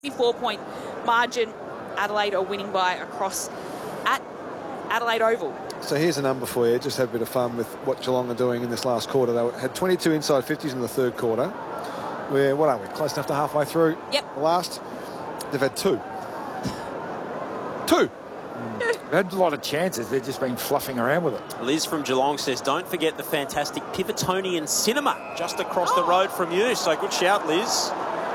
4-point margin. Adelaide are winning by across at Adelaide Oval. So here's a number for you. Just have a bit of fun with what Geelong are doing in this last quarter. They had 22 inside 50s in the third quarter. What are we? Close enough to halfway through. Yep. The last. They've had two. Two. They've had a lot of chances. They've just been fluffing around with it. Liz from Geelong says, don't forget the fantastic Pivotonian Cinema just across the road from you. So good shout, Liz.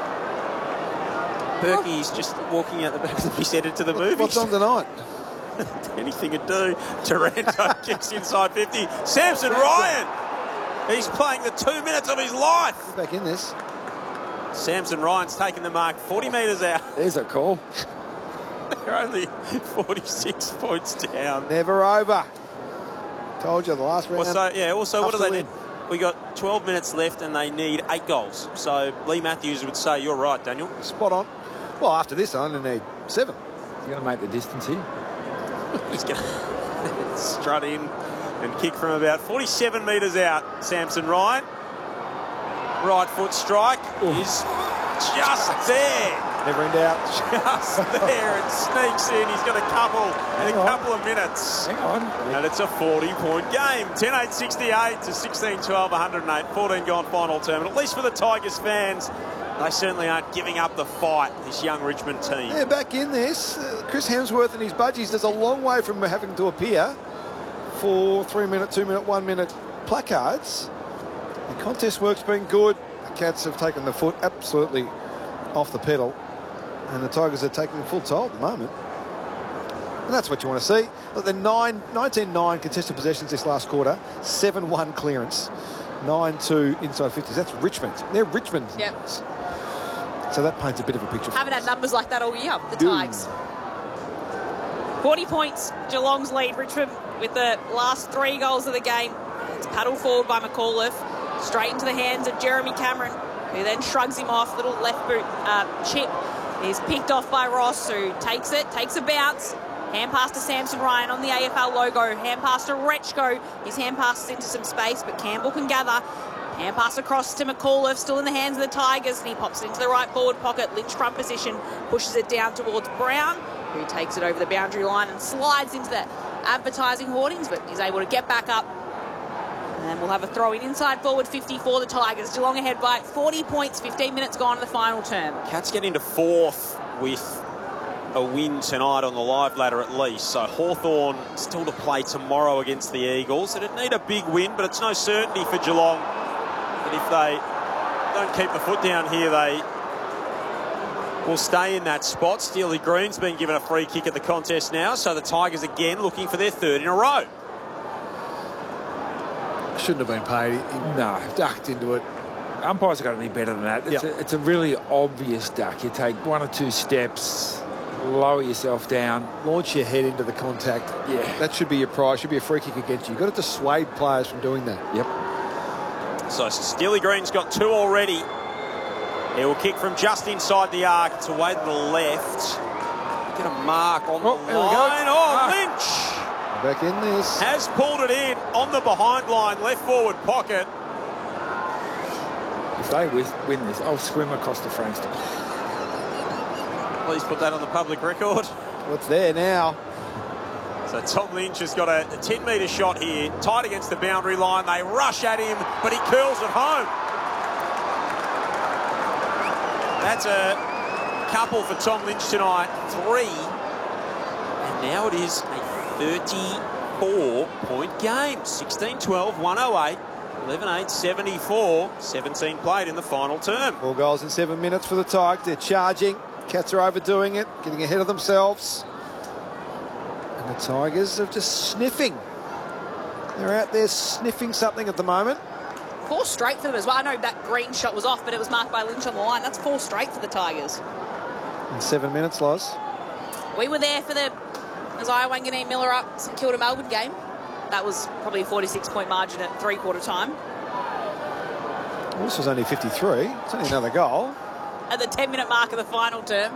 Berkey's just walking out the back of the bus headed to the movies. What's on tonight? Anything to do. Taranto kicks inside 50. Samson Ryan. He's playing the 2 minutes of his life. Get back in this. Samson Ryan's taking the mark 40 metres out. There's a call. They're only 46 points down. Never over. Told you the last round. Also, what do they need? We got 12 minutes left and they need 8 goals. So Lee Matthews would say, you're right, Daniel. Spot on. Well, after this, I only need 7. You're going to make the distance here. He's going to strut in and kick from about 47 metres out. Samson Ryan. Right foot strike is just there. Never in doubt. Just there. It sneaks in. He's got a couple in a couple of minutes. Hang on. And it's a 40-point game. 10-8, 68 to 16-12, 108. 14 gone final term. And at least for the Tigers fans, they certainly aren't giving up the fight, this young Richmond team. Yeah, back in this. Chris Hemsworth and his budgies, there's a long way from having to appear for 3-minute, 2-minute, 1-minute placards. The contest work's been good. The Cats have taken the foot absolutely off the pedal. And the Tigers are taking full toll at the moment. And that's what you want to see. Look, the 19-9 contested possessions this last quarter, 7-1 clearance, 9-2 inside 50s. That's Richmond. They're Richmond. Yep. So that paints a bit of a picture. Haven't had numbers like that all year, the Tigers. 40 points, Geelong's lead. Richmond with the last 3 goals of the game. It's paddled forward by McAuliffe, straight into the hands of Jeremy Cameron, who then shrugs him off. Little left boot chip is picked off by Ross, who takes it, takes a bounce. Hand pass to Samson Ryan on the AFL logo. Hand pass to Rechko. His hand passes into some space, but Campbell can gather. Hand pass across to McAuliffe, still in the hands of the Tigers, and he pops it into the right forward pocket. Lynch front position, pushes it down towards Brown, who takes it over the boundary line and slides into the advertising hoardings, but he's able to get back up. And we'll have a throw in inside forward 50 for the Tigers. Geelong ahead by 40 points, 15 minutes gone in the final term. Cats get into 4th with a win tonight on the live ladder at least. So Hawthorn still to play tomorrow against the Eagles. It'd need a big win, but it's no certainty for Geelong that if they don't keep the foot down here, they will stay in that spot. Steely Green's been given a free kick at the contest now, so the Tigers again looking for their 3rd in a row. Shouldn't have been paid. He ducked into it. Umpires have got to be better than that. It's a really obvious duck. You take 1 or 2 steps, lower yourself down. Launch your head into the contact. Yeah. That should be your prize. Should be a free kick against you. You've got to dissuade players from doing that. Yep. So Steely Green's got 2 already. He will kick from just inside the arc. It's away to the left. Get a mark on the line. Lynch! Back in this. Has pulled it in on the behind line, left forward pocket. If they win this, I'll swim across to Frankston. Please put that on the public record. What's there now? So Tom Lynch has got a 10-metre shot here, tight against the boundary line. They rush at him, but he curls it home. That's a couple for Tom Lynch tonight, 3. And now it is a 34-point game. 16-12, 108, 11-8, 74. 17 played in the final term. 4 goals in 7 minutes for the Tigers. They're charging. Cats are overdoing it, getting ahead of themselves. And the Tigers are just sniffing. They're out there sniffing something at the moment. 4 straight for them as well. I know that green shot was off, but it was marked by Lynch on the line. That's 4 straight for the Tigers. In 7 minutes, Loz. We were there for the Isaiah Wanganeen Miller up St Kilda Melbourne game. That was probably a 46-point margin at 3-quarter time. Well, this was only 53. It's only another goal. At the 10-minute mark of the final term.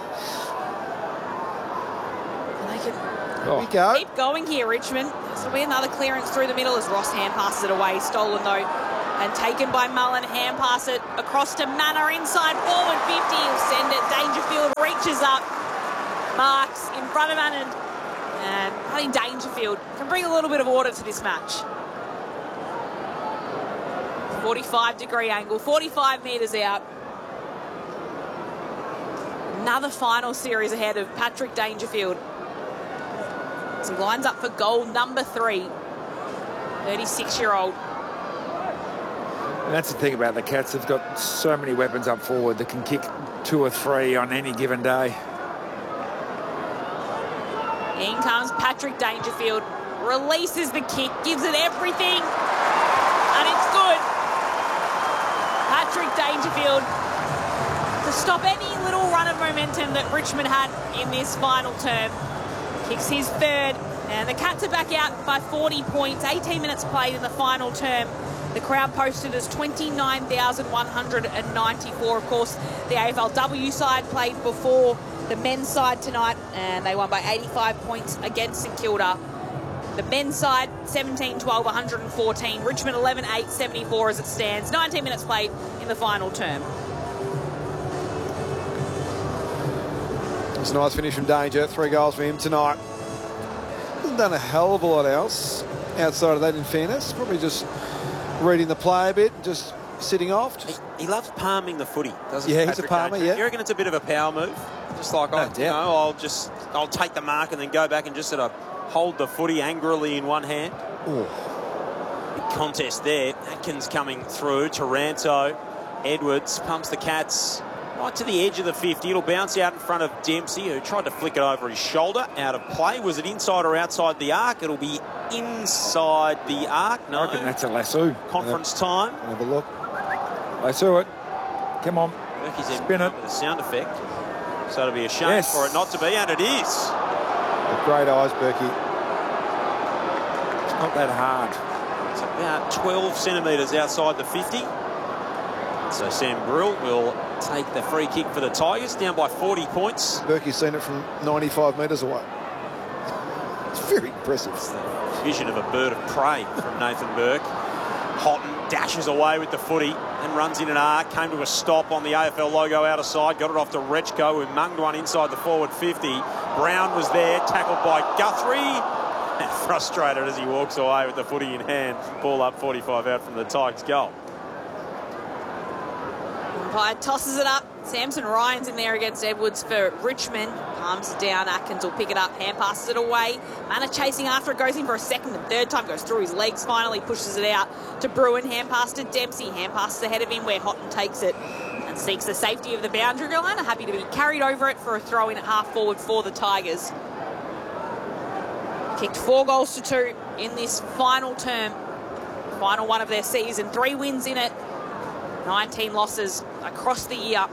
And they can keep going here, Richmond. This will be another clearance through the middle as Ross hand passes it away. Stolen, though, And taken by Mullen, hand pass it across to Manor, inside forward 50, he'll send it, Dangerfield reaches up, marks in front of Manor, and I think Dangerfield can bring a little bit of order to this match. 45-degree angle, 45 metres out. Another final series ahead of Patrick Dangerfield. As he lines up for goal number 3, 36-year-old. And that's the thing about the Cats. They've got so many weapons up forward that can kick 2 or 3 on any given day. In comes Patrick Dangerfield. Releases the kick, gives it everything. And it's good. Patrick Dangerfield to stop any little run of momentum that Richmond had in this final term. Kicks his 3rd. And the Cats are back out by 40 points. 18 minutes played in the final term. The crowd posted as 29,194. Of course, the AFLW side played before the men's side tonight, and they won by 85 points against St Kilda. The men's side, 17-12, 114. Richmond, 11-8, 74 as it stands. 19 minutes played in the final term. It's a nice finish from Danger. 3 goals for him tonight. Hasn't done a hell of a lot else outside of that, in fairness. Probably just reading the play a bit, just sitting off. He loves palming the footy, doesn't he? Yeah, Patrick he's a palmer, Danger? yeah. You reckon it's a bit of a power move? Just like, I'll take the mark and then go back and just sort of hold the footy angrily in one hand. Ooh. Big contest there. Atkins coming through. Taranto. Edwards pumps the Cats right to the edge of the 50. It'll bounce out in front of Dempsey, who tried to flick it over his shoulder. Out of play. Was it inside or outside the arc? It'll be inside the arc. No. I reckon that's a lasso. Conference time. Have a look. Lasso it. Come on. Berkey's Spin it. with a sound effect. So it'll be a shame Yes. for it not to be, and it is. Great eyes, Berkey. It's not that hard. It's about 12 centimetres outside the 50. So Sam Brill will take the free kick for the Tigers, down by 40 points. Berkey's seen it from 95 metres away. It's very impressive. Vision of a bird of prey from Nathan Burke. Houghton dashes away with the footy and runs in an arc. Came to a stop on the AFL logo out of sight. Got it off to Rechko, who munged one inside the forward 50. Brown was there, tackled by Guthrie. And frustrated as he walks away with the footy in hand. Ball up 45 out from the Tigers' goal. Umpire tosses it up. Samson Ryan's in there against Edwards for Richmond. Palms it down. Atkins will pick it up. Hand passes it away. Manor chasing after it. Goes in for a second and third time. Goes through his legs. Finally pushes it out to Bruin. Hand pass to Dempsey. Hand passes ahead of him where Houghton takes it and seeks the safety of the boundary line. Happy to be carried over it for a throw in at half forward for the Tigers. Kicked 4 goals to 2 in this final term. Final one of their season. 3 wins in it. 19 losses across the year.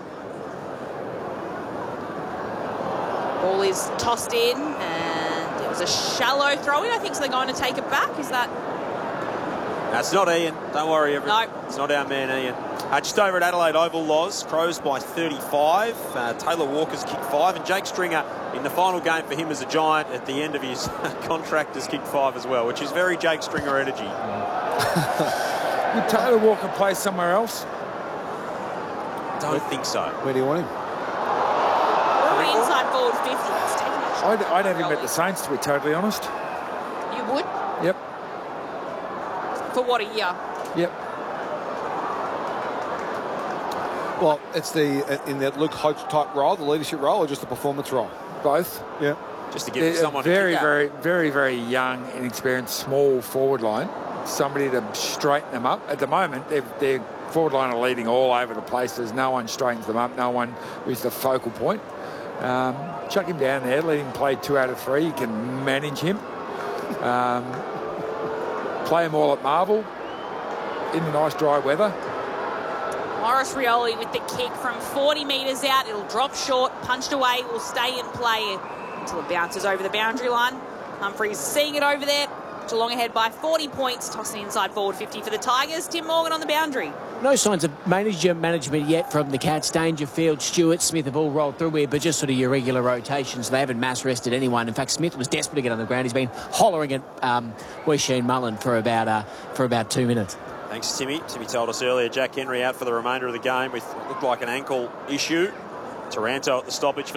Ball is tossed in, and it was a shallow throw-in. I think so they're going to take it back. Is that? That's not Ian. Don't worry, everyone. No. It's not our man, Ian. Just over at Adelaide Oval, Loz. Crows by 35. Taylor Walker's kicked 5, and Jake Stringer in the final game for him as a Giant at the end of his contract has kicked 5 as well, which is very Jake Stringer energy. Would Taylor Walker play somewhere else? Don't think so. Where do you want him? Bruin inside forward 50. It's taking a shot. I'd have him at the Saints, to be totally honest. You would? Yep. For what, a year? Yep. Well, it's in that Luke Hodge type role, the leadership role, or just the performance role? Both. Yeah. Just to give someone very, to very, very, very young, inexperienced, small forward line. Somebody to straighten them up. At the moment, their forward line are leading all over the place. There's no one straightens them up. No one who's the focal point. Chuck him down there. Let him play 2 out of 3. You can manage him. Play them all at Marvel in the nice dry weather. Morris Rioli with the kick from 40 metres out. It'll drop short, punched away, will stay in play until it bounces over the boundary line. Humphries seeing it over there. Geelong ahead by 40 points, tossing inside forward 50 for the Tigers. Tim Morgan on the boundary. No signs of management yet from the Cats. Dangerfield, Stewart, Smith have all rolled through here, but just sort of your regular rotations. They haven't mass rested anyone. In fact, Smith was desperate to get on the ground. He's been hollering at Weisheen Mullen for about 2 minutes. Thanks, Timmy. Timmy told us earlier Jack Henry out for the remainder of the game with what looked like an ankle issue. Taranto at the stoppage for